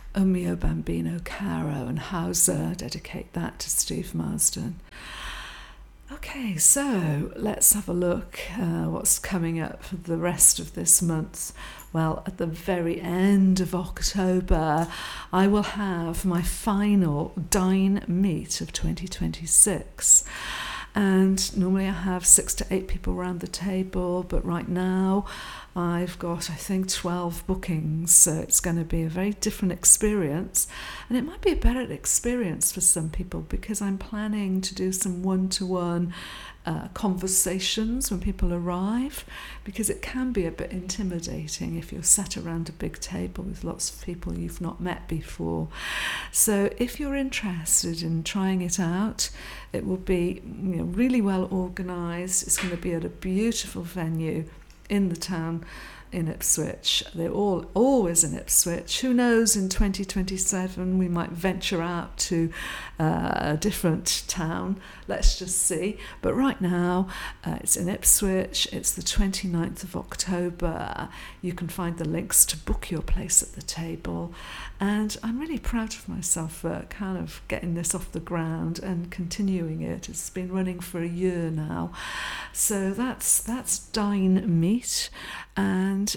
O Mio Bambino Caro and Hauser, dedicate that to Steve Marsden. Okay, so let's have a look what's coming up for the rest of this month. Well, at the very end of October, I will have my final Dine Meet of 2026. And normally I have 6 to 8 people around the table, but right now I've got, I think, 12 bookings, so it's going to be a very different experience. And it might be a better experience for some people because I'm planning to do some one-to-one conversations when people arrive, because it can be a bit intimidating if you're sat around a big table with lots of people you've not met before. So if you're interested in trying it out, it will be really well organised. It's going to be at a beautiful venue in the town in Ipswich. They're all always in Ipswich. Who knows, in 2027 we might venture out to a different town. Let's just see. But right now it's in Ipswich. It's the 29th of October. You can find the links to book your place at the table. And I'm really proud of myself for kind of getting this off the ground and continuing it. It's been running for a year now. So that's Dine Meet. And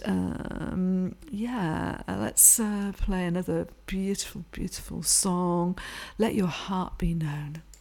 let's play another beautiful, beautiful song. Let Your Heart Be Known.